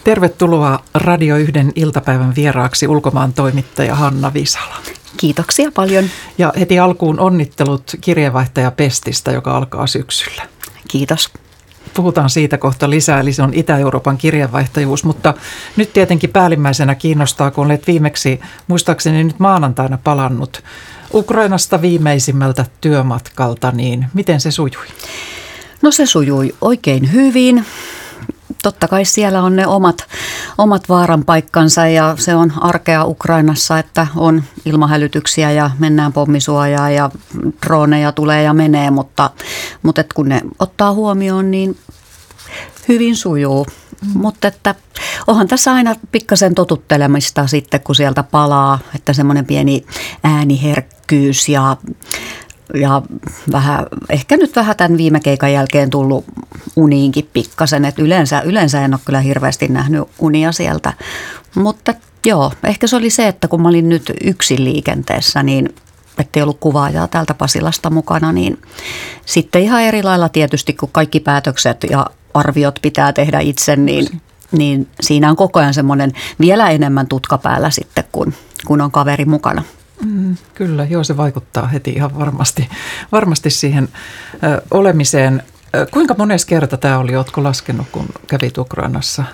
Tervetuloa Radio 1 iltapäivän vieraaksi ulkomaan toimittaja Hanna Visala. Kiitoksia paljon. Ja heti alkuun onnittelut kirjeenvaihtaja Pestistä, joka alkaa syksyllä. Kiitos. Puhutaan siitä kohta lisää, eli se on Itä-Euroopan kirjeenvaihtajuus, mutta nyt tietenkin päällimmäisenä kiinnostaa, kun olet viimeksi, muistaakseni nyt maanantaina palannut Ukrainasta viimeisimmältä työmatkalta, niin miten se sujui? No se sujui oikein hyvin. Totta kai siellä on ne omat vaaran paikkansa ja se on arkea Ukrainassa, että on ilmahälytyksiä ja mennään pommisuojaan ja droneja tulee ja menee, mutta et kun ne ottaa huomioon, niin hyvin sujuu. Mutta että onhan tässä aina pikkasen totuttelemista sitten, kun sieltä palaa, että semmoinen pieni ääniherkkyys ja ehkä nyt vähän tämän viime keikan jälkeen tullut uniinkin pikkasen, että yleensä en ole kyllä hirveästi nähnyt unia sieltä, mutta joo, ehkä se oli se, että kun mä olin nyt yksin liikenteessä, niin ettei ollut kuvaajaa täältä Pasilasta mukana, niin sitten ihan eri lailla tietysti, kun kaikki päätökset ja arviot pitää tehdä itse, niin siinä on koko ajan semmoinen vielä enemmän tutka päällä sitten, kun on kaveri mukana. Kyllä, joo, se vaikuttaa heti ihan varmasti siihen olemiseen. Kuinka mones kerta tämä oli, oletko laskenut, kun kävit Ukrainassa?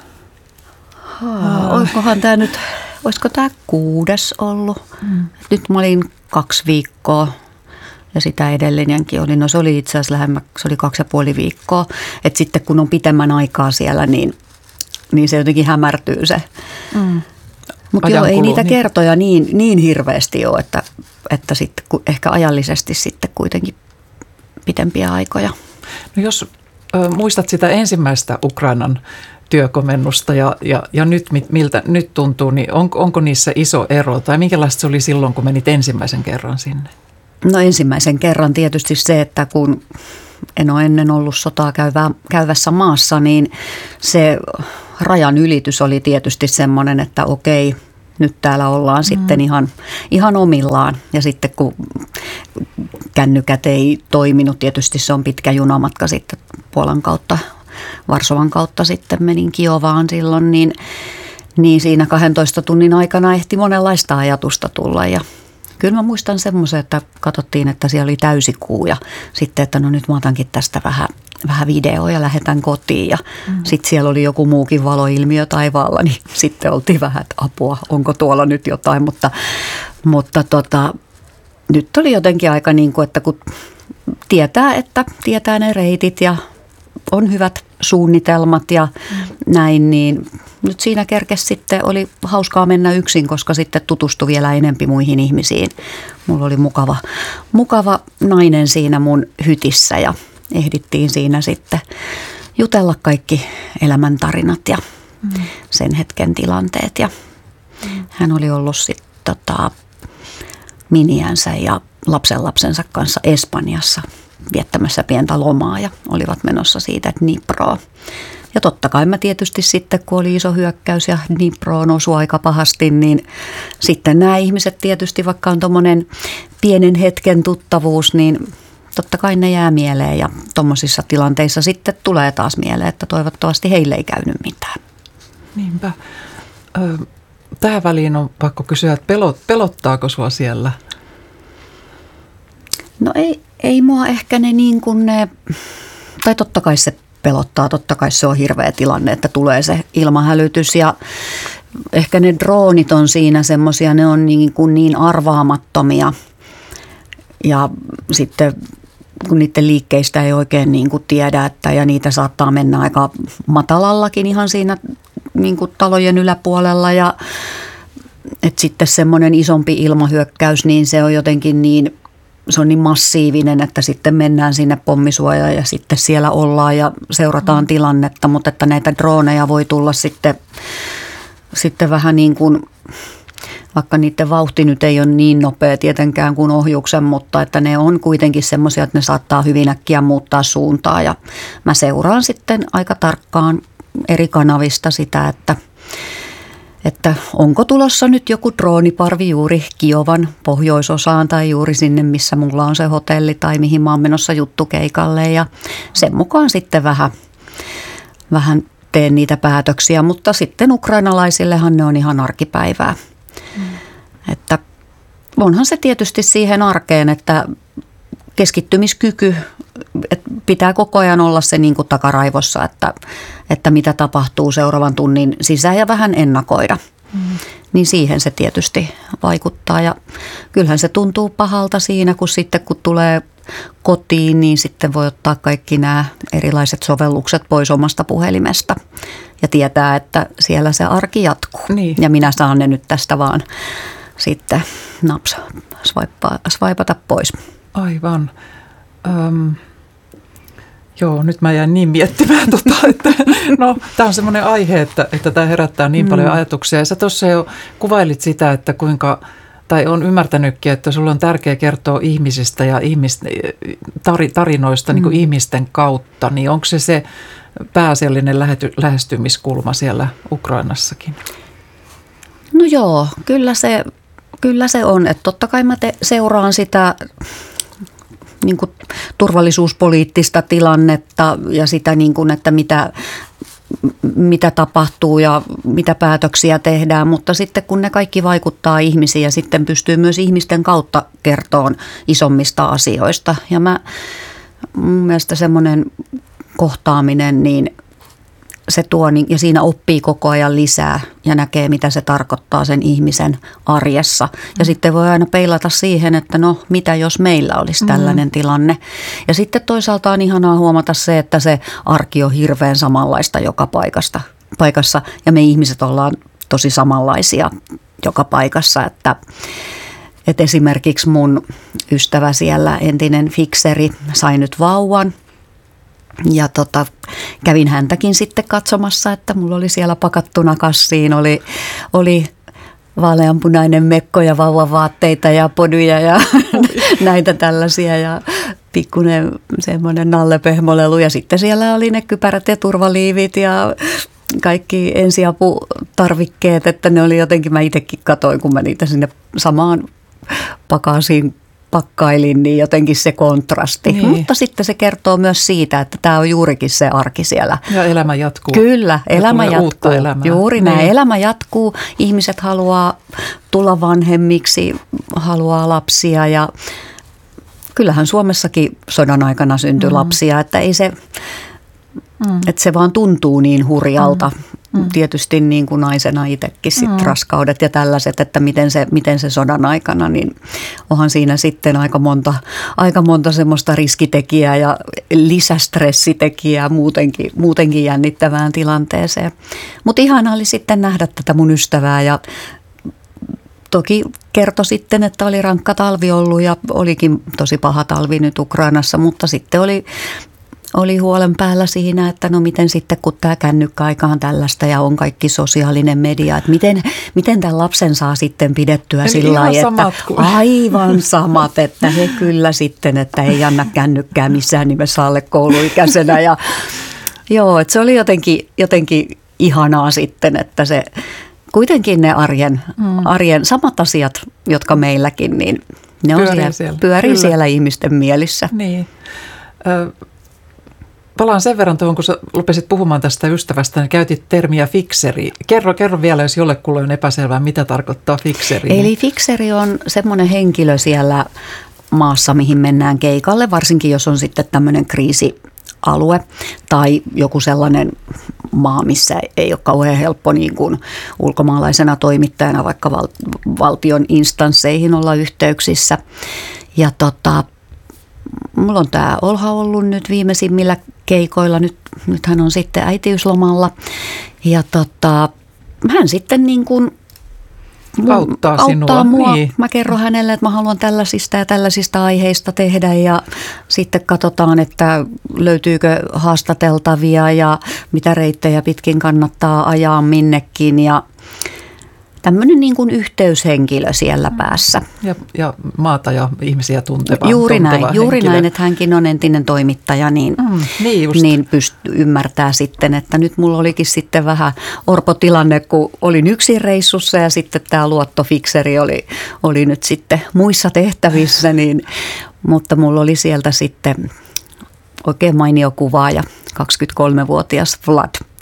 Olisikohan tämä nyt, olisiko tämä 6. ollut? Nyt mä olin 2 viikkoa ja sitä edellinenkin oli. No se oli itse asiassa se oli 2,5 viikkoa. Että sitten kun on pitemmän aikaa siellä, niin se jotenkin hämärtyy se. Mutta joo, ei niitä kertoja niin hirveästi ole, että sitten ehkä ajallisesti sitten kuitenkin pitempiä aikoja. No jos muistat sitä ensimmäistä Ukrainan työkomennusta ja miltä nyt tuntuu, niin onko niissä iso ero tai minkälaista se oli silloin, kun menit ensimmäisen kerran sinne? No ensimmäisen kerran tietysti se, että kun en ole ennen ollut sotaa käyvässä maassa, niin se rajan ylitys oli tietysti semmoinen, että okei, nyt täällä ollaan sitten ihan omillaan. Ja sitten kun kännykät ei toiminut, tietysti se on pitkä junamatka sitten Puolan kautta, Varsovan kautta sitten menin Kiovaan silloin, niin siinä 12 tunnin aikana ehti monenlaista ajatusta tulla. Ja kyllä mä muistan semmoisen, että katsottiin, että siellä oli täysikuu ja sitten, että no nyt mä otankin tästä vähän videoa ja lähdetään kotiin ja sitten siellä oli joku muukin valoilmiö taivaalla, niin sitten oltiin vähän, että apua, onko tuolla nyt jotain, mutta nyt oli jotenkin aika niin kuin, että kun tietää ne reitit ja on hyvät suunnitelmat ja näin, niin nyt siinä kerkesi sitten, oli hauskaa mennä yksin, koska sitten tutustui vielä enempi muihin ihmisiin. Mulla oli mukava nainen siinä mun hytissä ja ehdittiin siinä sitten jutella kaikki elämäntarinat ja sen hetken tilanteet. Ja hän oli ollut sitten miniänsä ja lapsensa kanssa Espanjassa viettämässä pientä lomaa ja olivat menossa siitä Dniproon. Ja totta kai mä tietysti sitten, kun oli iso hyökkäys ja Dniproon osui aika pahasti, niin sitten nämä ihmiset tietysti, vaikka on tommoinen pienen hetken tuttavuus, niin totta kai ne jää mieleen ja tommosissa tilanteissa sitten tulee taas mieleen, että toivottavasti heille ei käynyt mitään. Niinpä. Tähän väliin on pakko kysyä, että pelottaako sua siellä? No ei mua ehkä ne niin kuin ne, tai totta kai se pelottaa, totta kai se on hirveä tilanne, että tulee se ilmahälytys ja ehkä ne droonit on siinä semmoisia, ne on niin arvaamattomia ja sitten kun niiden liikkeistä ei oikein niin kuin tiedä, ja niitä saattaa mennä aika matalallakin ihan siinä niin kuin talojen yläpuolella ja että sitten semmoinen isompi ilmahyökkäys, niin se on jotenkin se on niin massiivinen, että sitten mennään sinne pommisuojaan ja sitten siellä ollaan ja seurataan tilannetta, mutta että näitä droneja voi tulla sitten vähän niin kuin, vaikka niiden vauhti nyt ei ole niin nopea tietenkään kuin ohjuksen, mutta että ne on kuitenkin semmoisia, että ne saattaa hyvin äkkiä muuttaa suuntaa ja mä seuraan sitten aika tarkkaan eri kanavista sitä, että onko tulossa nyt joku drooniparvi juuri Kiovan pohjoisosaan tai juuri sinne, missä mulla on se hotelli tai mihin mä oon menossa juttukeikalle ja sen mukaan sitten vähän tee niitä päätöksiä, mutta sitten ukrainalaisillehan ne on ihan arkipäivää. Että onhan se tietysti siihen arkeen, että keskittymiskyky, että pitää koko ajan olla se niin kuin takaraivossa, että mitä tapahtuu seuraavan tunnin sisään ja vähän ennakoida. Niin siihen se tietysti vaikuttaa ja kyllähän se tuntuu pahalta siinä, kun tulee kotiin, niin sitten voi ottaa kaikki nämä erilaiset sovellukset pois omasta puhelimesta ja tietää, että siellä se arki jatkuu. Niin. Ja minä saan ne nyt tästä vaan sitten swaipata pois. Aivan. Joo, nyt mä jäin niin miettimään, että no, tämä on semmoinen aihe, että tämä herättää niin paljon ajatuksia. Ja sä tuossa jo kuvailit sitä, että kuinka, tai on ymmärtänytkin, että sulla on tärkeää kertoa ihmisistä ja tarinoista niin kuin ihmisten kautta. Niin onko se pääasiallinen lähestymiskulma siellä Ukrainassakin? No joo, kyllä se on. Että totta kai mä seuraan sitä niin kuin turvallisuuspoliittista tilannetta ja sitä, niin kuin, että mitä tapahtuu ja mitä päätöksiä tehdään, mutta sitten kun ne kaikki vaikuttaa ihmisiin ja sitten pystyy myös ihmisten kautta kertomaan isommista asioista. Ja mun mielestä semmoinen kohtaaminen, niin se tuo ja siinä oppii koko ajan lisää ja näkee, mitä se tarkoittaa sen ihmisen arjessa. Ja sitten voi aina peilata siihen, että no mitä jos meillä olisi tällainen tilanne. Ja sitten toisaalta on ihanaa huomata se, että se arki on hirveän samanlaista joka paikassa ja me ihmiset ollaan tosi samanlaisia joka paikassa, että esimerkiksi mun ystävä siellä, entinen fikseri, sai nyt vauvan. Ja kävin häntäkin sitten katsomassa, että mulla oli siellä pakattuna kassiin, oli vaaleanpunainen mekko ja vauvavaatteita ja poduja ja näitä tällaisia ja pikkuinen semmoinen nallepehmolelu. Ja sitten siellä oli ne kypärät ja turvaliivit ja kaikki ensiaputarvikkeet, että ne oli jotenkin, mä itsekin katsoin, kun mä niitä sinne samaan pakkailin, niin jotenkin se kontrasti. Niin. Mutta sitten se kertoo myös siitä, että tämä on juurikin se arki siellä. Ja elämä jatkuu. Kyllä, elämä jatkuu. Juuri näin. Elämä jatkuu. Ihmiset haluaa tulla vanhemmiksi, haluaa lapsia ja kyllähän Suomessakin sodan aikana syntyi lapsia, että ei se, että se vaan tuntuu niin hurjalta. Tietysti niin kuin naisena itsekin sit raskaudet ja tällaiset, että miten se sodan aikana, niin onhan siinä sitten aika monta semmoista riskitekijää ja lisästressitekijää muutenkin jännittävään tilanteeseen. Mutta ihana oli sitten nähdä tätä mun ystävää ja toki kertoi sitten, että oli rankka talvi ollut ja olikin tosi paha talvi nyt Ukrainassa, mutta sitten oli huolen päällä siinä, että no miten sitten, kun tämä kännykkäaika on tällaista ja on kaikki sosiaalinen media, että miten tämän lapsen saa sitten pidettyä sillä lailla, että aivan samat, että he kyllä sitten, että ei anna kännykkää missään nimessä alle kouluikäisenä. Ja joo, että se oli jotenkin ihanaa sitten, että se kuitenkin ne arjen samat asiat, jotka meilläkin, niin ne pyörii siellä ihmisten mielissä. Niin. Palaan sen verran tuohon, kun sä lupesit puhumaan tästä ystävästä, niin käytit termiä fikseri. Kerro vielä, jos jollekulle on epäselvää, mitä tarkoittaa fikseri. Eli fikseri on semmoinen henkilö siellä maassa, mihin mennään keikalle, varsinkin jos on sitten tämmöinen kriisialue tai joku sellainen maa, missä ei ole kauhean helppo niin kuin ulkomaalaisena toimittajana vaikka valtion instansseihin olla yhteyksissä. Ja mulla on tämä Olha ollut nyt viimeisimmillä keikoilla. Nyt hän on sitten äitiyslomalla. Ja hän sitten niin kuin auttaa mua. Niin. Mä kerron hänelle, että mä haluan tällaisista ja tällaisista aiheista tehdä ja sitten katsotaan, että löytyykö haastateltavia ja mitä reittejä pitkin kannattaa ajaa minnekin ja tämmöinen niin kuin yhteyshenkilö siellä päässä. Ja maata ja ihmisiä tunteva Juuri näin, että hänkin on entinen toimittaja, niin ymmärtää sitten, että nyt mulla olikin sitten vähän orpotilanne, kun olin yksin reissussa ja sitten tämä luottofikseri oli nyt sitten muissa tehtävissä, mutta mulla oli sieltä sitten oikein mainio kuvaaja, 23-vuotias Vlad,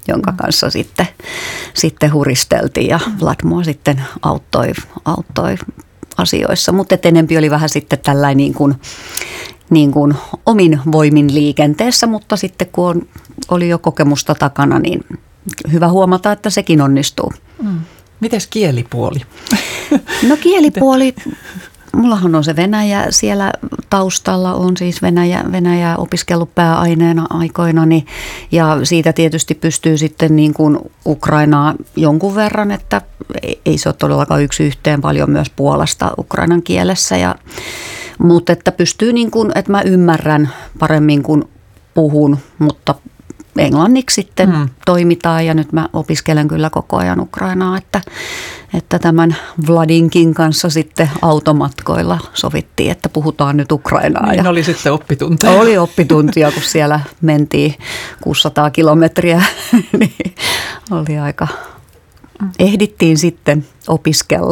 jonka kanssa sitten huristeltiin ja Vlad mua sitten auttoi asioissa. Mutta enempi oli vähän sitten tällainen niin kuin omin voimin liikenteessä, mutta sitten kun oli jo kokemusta takana, niin hyvä huomata, että sekin onnistuu. Mites kielipuoli? No kielipuoli, mullahan on se Venäjä siellä taustalla, on siis Venäjää opiskellut pääaineena aikoinani ja siitä tietysti pystyy sitten niin kuin Ukrainaa jonkun verran, että ei se ole todellakaan yksi yhteen, paljon myös Puolasta ukrainan kielessä mutta että pystyy niin kuin, että mä ymmärrän paremmin kuin puhun, mutta englanniksi sitten toimitaan ja nyt mä opiskelen kyllä koko ajan Ukrainaa, että tämän Vladinkin kanssa sitten automatkoilla sovittiin, että puhutaan nyt Ukrainaa. Niin oli sitten oppituntia. Oli oppituntia, kun siellä mentiin 600 kilometriä, niin oli aika, ehdittiin sitten opiskella.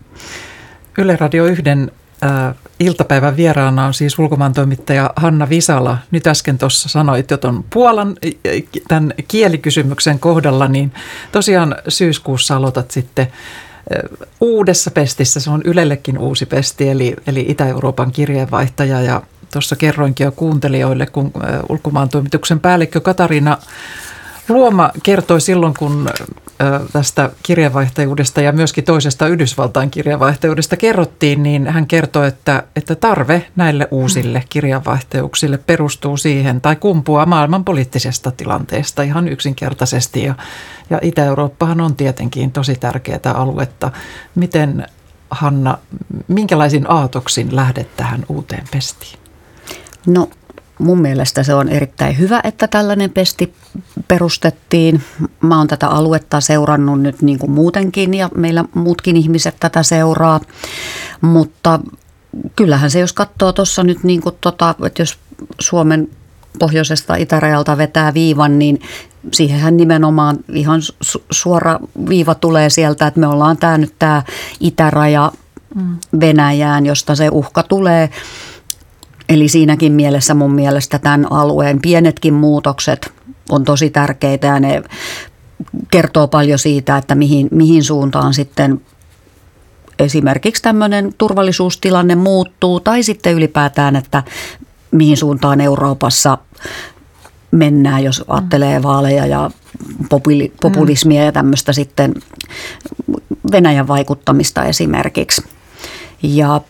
Yle Radio 1 iltapäivän vieraana on siis ulkomaantoimittaja Hanna Visala. Nyt äsken tuossa sanoit jo tuon Puolan tämän kielikysymyksen kohdalla, niin tosiaan syyskuussa aloitat sitten uudessa pestissä. Se on Ylellekin uusi pesti, eli Itä-Euroopan kirjeenvaihtaja. Ja tuossa kerroinkin jo kuuntelijoille, kun ulkomaantoimituksen päällikkö Katariina Luoma kertoi silloin, kun tästä kirjeenvaihtajuudesta ja myöskin toisesta Yhdysvaltain kirjeenvaihtajuudesta kerrottiin, niin hän kertoi, että tarve näille uusille kirjeenvaihtajuuksille perustuu siihen tai kumpuaa maailman poliittisesta tilanteesta ihan yksinkertaisesti. Ja Itä-Eurooppahan on tietenkin tosi tärkeää aluetta. Miten, Hanna, minkälaisin aatoksin lähdet tähän uuteen pestiin? No mun mielestä se on erittäin hyvä, että tällainen pesti perustettiin. Mä oon tätä aluetta seurannut nyt niin kuin muutenkin ja meillä muutkin ihmiset tätä seuraa, mutta kyllähän se, jos katsoo tuossa nyt niin kuin että jos Suomen pohjoisesta itärajalta vetää viivan, niin siihenhän nimenomaan ihan suora viiva tulee sieltä, että me ollaan nyt tämä itäraja Venäjään, josta se uhka tulee. Eli siinäkin mielessä mun mielestä tämän alueen pienetkin muutokset on tosi tärkeitä ja ne kertoo paljon siitä, että mihin suuntaan sitten esimerkiksi tämmöinen turvallisuustilanne muuttuu tai sitten ylipäätään, että mihin suuntaan Euroopassa mennään, jos ajattelee vaaleja ja populismia ja tämmöistä sitten Venäjän vaikuttamista esimerkiksi. Ja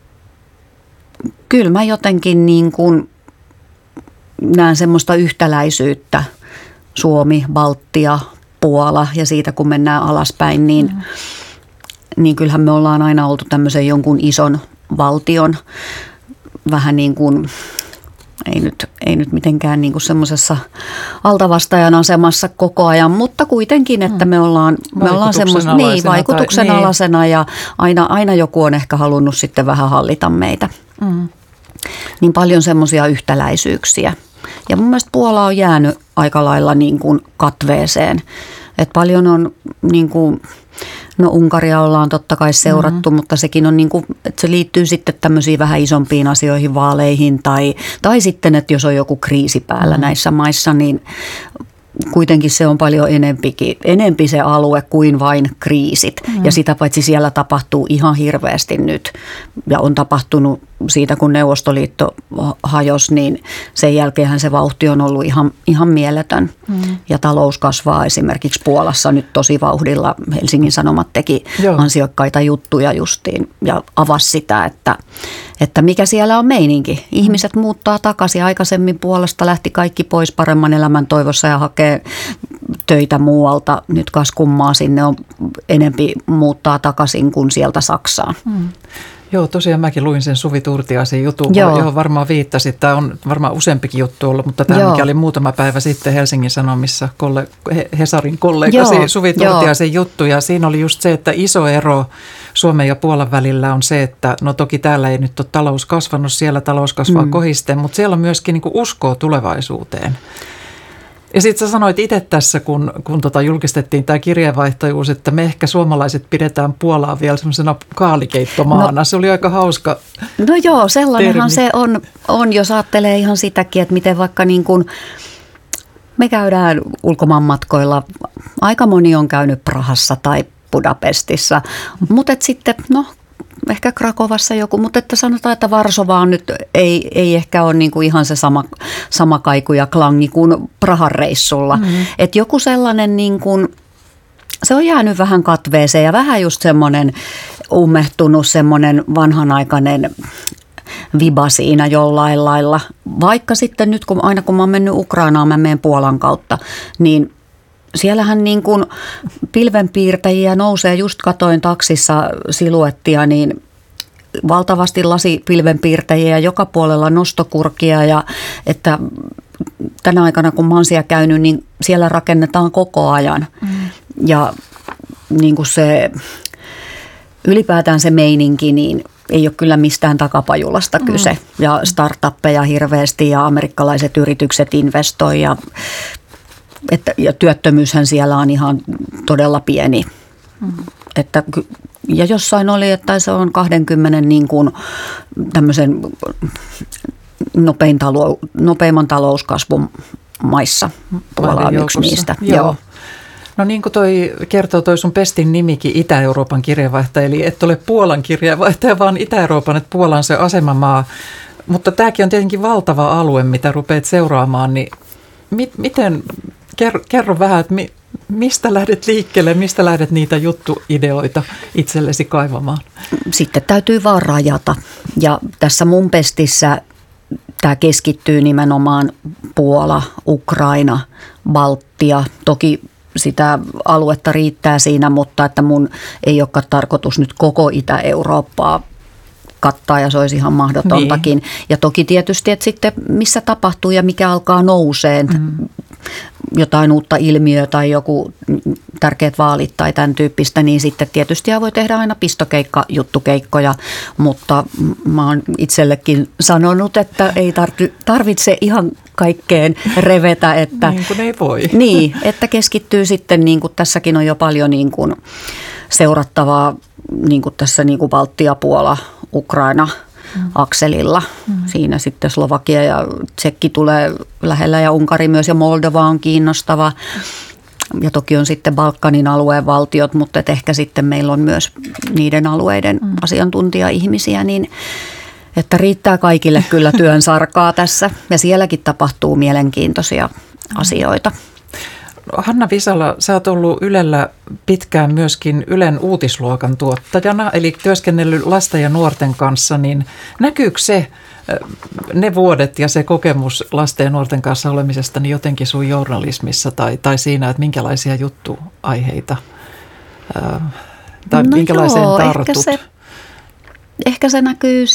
kyllä mä jotenkin niin kuin näen semmoista yhtäläisyyttä Suomi, Baltia, Puola ja siitä kun mennään alaspäin, niin kyllähän me ollaan aina oltu tämmöisen jonkun ison valtion vähän niin kuin, ei nyt mitenkään niin kuin semmoisessa altavastajan asemassa koko ajan, mutta kuitenkin, että me ollaan semmoista vaikutuksen alasena ja aina joku on ehkä halunnut sitten vähän hallita meitä. Niin paljon semmoisia yhtäläisyyksiä. Ja mun mielestä Puola on jäänyt aika lailla niin kuin katveeseen. Et paljon on niin kuin, no Unkaria ollaan totta kai seurattu, mutta sekin on niin kuin, että se liittyy sitten tämmöisiin vähän isompiin asioihin, vaaleihin tai sitten, että jos on joku kriisi päällä näissä maissa, niin kuitenkin se on paljon enempi se alue kuin vain kriisit. Ja sitä paitsi siellä tapahtuu ihan hirveästi nyt ja on tapahtunut siitä, kun Neuvostoliitto hajosi, niin sen jälkeenhän se vauhti on ollut ihan mieletön. Ja talous kasvaa esimerkiksi Puolassa nyt tosi vauhdilla. Helsingin Sanomat teki ansiokkaita juttuja justiin ja avasi sitä, että mikä siellä on meininki. Ihmiset muuttaa takaisin. Aikaisemmin Puolasta lähti kaikki pois paremman elämän toivossa ja hakee töitä muualta. Nyt kas kummaa sinne on enempi muuttaa takaisin kuin sieltä Saksaan. Joo, tosiaan mäkin luin sen Suvi Turtiaisen jutun, johon varmaan viittasit. Tämä on varmaan useampikin juttu ollut, mutta tämä mikä oli muutama päivä sitten Helsingin Sanomissa Hesarin kollegasi Suvi Turtiaisen juttu. Ja siinä oli just se, että iso ero Suomen ja Puolan välillä on se, että no toki täällä ei nyt ole talous kasvanut, siellä talous kasvaa kohisten, mutta siellä on myöskin niin kuin uskoa tulevaisuuteen. Ja sitten sä sanoit itse tässä, kun julkistettiin tämä kirjeenvaihtajuus, että me ehkä suomalaiset pidetään Puolaa vielä semmoisena kaalikeittomaana. No, se oli aika hauska No joo, sellainenhan termi. Se on, jos ajattelee ihan sitäkin, että miten vaikka niin kuin Me käydään ulkomaanmatkoilla. Aika moni on käynyt Prahassa tai Budapestissa, mutta sitten ehkä Krakovassa joku, mutta että sanotaan, että Varsovaan nyt ei ehkä ole niinku ihan se sama kaiku ja klangi kuin Prahan reissulla. Että joku sellainen niinku, se on jäänyt vähän katveeseen ja vähän just semmoinen ummehtunut, semmoinen vanhanaikainen viba siinä jollain lailla. Vaikka sitten nyt, aina kun mä oon mennyt Ukrainaan, mä menen Puolan kautta, niin siellähän niin kuin pilvenpiirtäjiä nousee, just katoin taksissa siluettia, niin valtavasti lasipilvenpiirtäjiä joka puolella nostokurkia ja että tänä aikana kun mä oon siellä käynyt, niin siellä rakennetaan koko ajan ja niin kuin se ylipäätään se meininki, niin ei ole kyllä mistään takapajulasta kyse ja startuppeja hirveästi ja amerikkalaiset yritykset investoi ja työttömyyshän siellä on ihan todella pieni. Ja jossain oli, että se on 20 niin kuin tämmöisen nopeimman talouskasvun maissa. Puola on yksi niistä. Joo. No niin kuin kertoo toi sun pestin nimikin Itä-Euroopan kirjeenvaihtaja, eli et ole Puolan kirjeenvaihtaja, vaan Itä-Euroopan, että Puola on se asemamaa. Mutta tämäkin on tietenkin valtava alue, mitä rupeat seuraamaan, niin miten, kerro vähän, että mistä lähdet liikkeelle, mistä lähdet niitä juttuideoita itsellesi kaivamaan? Sitten täytyy vaan rajata ja tässä mun pestissä tämä keskittyy nimenomaan Puola, Ukraina, Baltia, toki sitä aluetta riittää siinä, mutta että mun ei olekaan tarkoitus nyt koko Itä-Eurooppaa kattaa ja se olisi ihan mahdotontakin. Niin. Ja toki tietysti, että sitten missä tapahtuu ja mikä alkaa nouseen, jotain uutta ilmiöä tai joku tärkeät vaalit tai tämän tyyppistä, niin sitten tietysti voi tehdä aina juttukeikkoja, mutta mä oon itsellekin sanonut, että ei tarvitse ihan kaikkeen revetä. Että, niin kuin ei voi. Niin, että keskittyy sitten, niin kuin tässäkin on jo paljon niin kuin seurattavaa, niin kuin tässä niin kuin Baltia, Puola, Ukraina akselilla. Siinä sitten Slovakia ja Tsekki tulee lähellä ja Unkari myös ja Moldova on kiinnostava. Ja toki on sitten Balkanin alueen valtiot, mutta ehkä sitten meillä on myös niiden alueiden asiantuntija-ihmisiä, niin että riittää kaikille kyllä työn sarkaa tässä. Ja sielläkin tapahtuu mielenkiintoisia asioita. Hanna Visala, sä oot ollut Ylellä pitkään myöskin Ylen uutisluokan tuottajana, eli työskennellyt lasten ja nuorten kanssa, niin näkyykö ne vuodet ja se kokemus lasten ja nuorten kanssa olemisesta niin jotenkin sun journalismissa tai siinä, että minkälaisia juttuaiheita tai minkälaiseen tartut? Ehkä se näkyy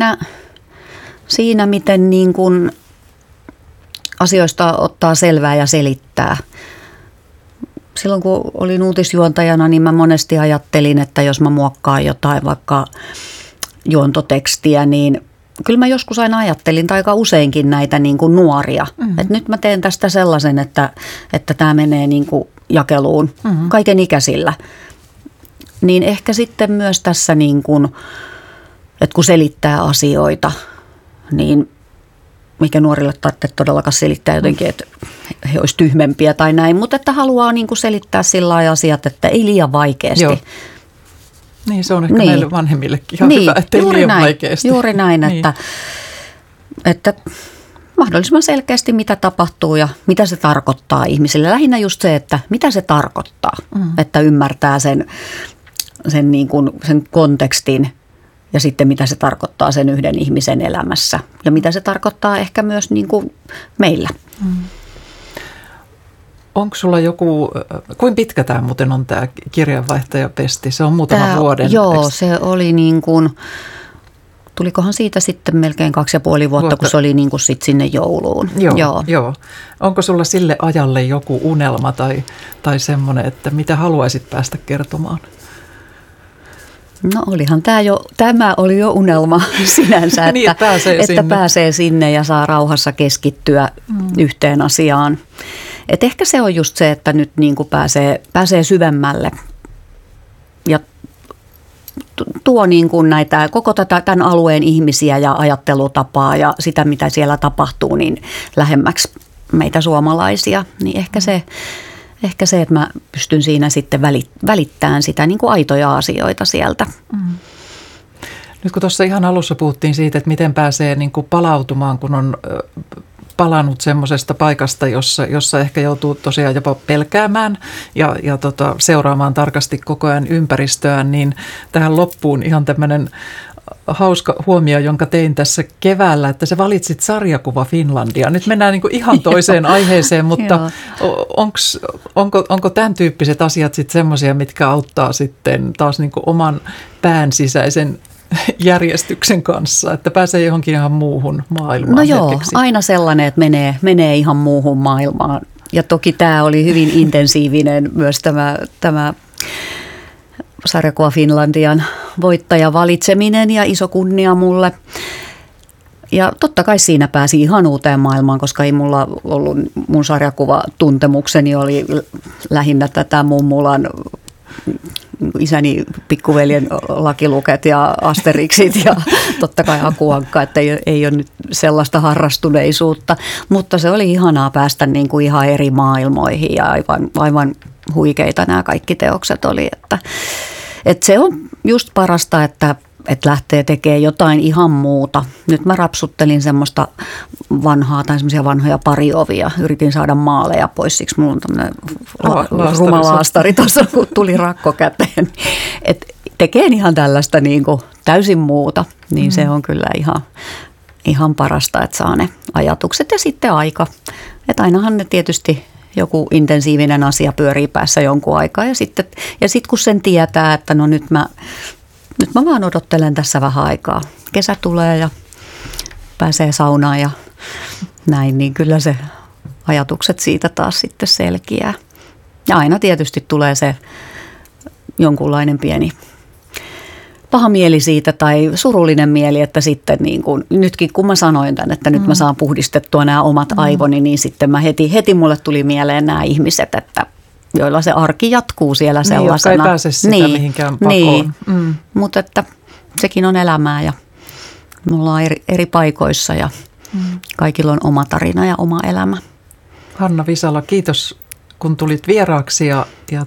siinä miten niin kuin asioista ottaa selvää ja selittää. Silloin kun olin uutisjuontajana, niin mä monesti ajattelin, että jos mä muokkaan jotain vaikka juontotekstiä, niin kyllä mä joskus aina ajattelin, tai aika useinkin näitä niin kuin nuoria. Että nyt mä teen tästä sellaisen, että tämä menee niin kuin jakeluun kaiken ikäisillä. Niin ehkä sitten myös tässä, niin kuin, että kun selittää asioita, niin mikä nuorille tarvitse todellakaan selittää jotenkin, että he olisivat tyhmempiä tai näin, mutta että haluaa niin kuin selittää sillä lailla asiat, että ei liian vaikeasti. Joo. Niin, se on ehkä meille vanhemmillekin ihan hyvä, että ei liian vaikeasti. Juuri näin, että mahdollisimman selkeästi mitä tapahtuu ja mitä se tarkoittaa ihmisille. Lähinnä just se, että mitä se tarkoittaa, että ymmärtää sen niin kuin sen kontekstin. Ja sitten mitä se tarkoittaa sen yhden ihmisen elämässä ja mitä se tarkoittaa ehkä myös niin kuin meillä. Onko sulla kuinka pitkä tämä muuten on tämä kirjanvaihtajapesti? Se on muutama vuoden. Joo, se oli niin kuin, tulikohan siitä sitten melkein 2,5 vuotta, kun se oli niin kuin sit sinne jouluun. Joo. Onko sulla sille ajalle joku unelma tai semmoinen, että mitä haluaisit päästä kertomaan? No olihan tämä oli jo unelma sinänsä, niin, että pääsee sinne ja saa rauhassa keskittyä yhteen asiaan. Et ehkä se on just se, että nyt niin kuin pääsee syvemmälle ja tuo niin kuin näitä koko tämän alueen ihmisiä ja ajattelutapaa ja sitä, mitä siellä tapahtuu, niin lähemmäksi meitä suomalaisia, niin ehkä se, että mä pystyn siinä sitten välittämään sitä niin kuin aitoja asioita sieltä. Nyt kun tuossa ihan alussa puhuttiin siitä, että miten pääsee niin kuin palautumaan, kun on palannut semmoisesta paikasta, jossa ehkä joutuu tosiaan jopa pelkäämään ja seuraamaan tarkasti koko ajan ympäristöään, niin tähän loppuun ihan tämmöinen hauska huomio, jonka tein tässä keväällä, että sä valitsit sarjakuva Finlandia. Nyt mennään niin kuin ihan toiseen aiheeseen, mutta onko tämän tyyppiset asiat sitten semmoisia, mitkä auttaa sitten taas niin kuin oman pään sisäisen järjestyksen kanssa, että pääsee johonkin ihan muuhun maailmaan? No joo, hetkeksi. aina sellainen, että menee ihan muuhun maailmaan. Ja toki tämä oli hyvin intensiivinen myös tämä sarjakuva Finlandian voittajan valitseminen ja iso kunnia mulle. Ja totta kai siinä pääsi ihan uuteen maailmaan, koska ei mulla ollut, mun sarjakuvatuntemukseni oli lähinnä tätä mummulan isäni pikkuveljen lakiluket ja asteriksit ja totta kai Akuankka, että ei ole nyt sellaista harrastuneisuutta, mutta se oli ihanaa päästä niin kuin ihan eri maailmoihin ja aivan huikeita nämä kaikki teokset oli, että se on just parasta, että lähtee tekemään jotain ihan muuta. Nyt mä rapsuttelin semmoista semmoisia vanhoja pariovia. Yritin saada maaleja pois, siksi mulla on tämmöinen ruma laastari tuossa, kun tuli rakko käteen. Et tekee ihan tällaista niin kuin täysin muuta, niin se on kyllä ihan parasta, että saa ne ajatukset ja sitten aika. Että ainahan ne tietysti joku intensiivinen asia pyörii päässä jonkun aikaa ja sitten kun sen tietää, että no nyt mä vaan odottelen tässä vähän aikaa. Kesä tulee ja pääsee saunaan ja näin, niin kyllä se ajatukset siitä taas sitten selkiää. Ja aina tietysti tulee se jonkunlainen pieni paha mieli siitä tai surullinen mieli, että sitten niin kuin, nytkin kun mä sanoin tämän, että nyt mä saan puhdistettua nämä omat aivoni, niin sitten mä heti mulle tuli mieleen nämä ihmiset, että joilla se arki jatkuu siellä sellaisena. Jotka ei pääse sitä mihinkään pakoon. Niin. Mutta että sekin on elämää ja me ollaan eri paikoissa ja kaikilla on oma tarina ja oma elämä. Hanna Visala, kiitos kun tulit vieraaksi ja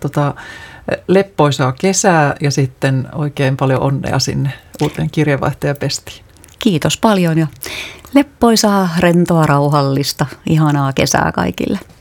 leppoisaa kesää ja sitten oikein paljon onnea sinne uuteen kirjeenvaihtajapestiin. Kiitos paljon ja leppoisaa, rentoa, rauhallista, ihanaa kesää kaikille.